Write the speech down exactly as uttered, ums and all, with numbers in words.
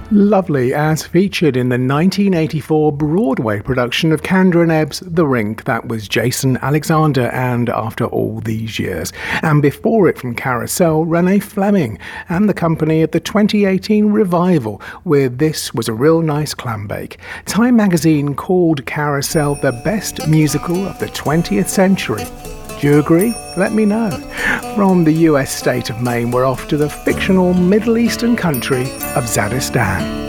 Lovely, as featured in the nineteen eighty-four Broadway production of Kander and Ebb's The Rink. That was Jason Alexander and After All These Years. And before it from Carousel, Renee Fleming and the company at the twenty eighteen revival, where This Was a Real Nice Clambake. Time magazine called Carousel the best musical of the twentieth century. Do you agree? Let me know. From the U S state of Maine, we're off to the fictional Middle Eastern country of Zadistan.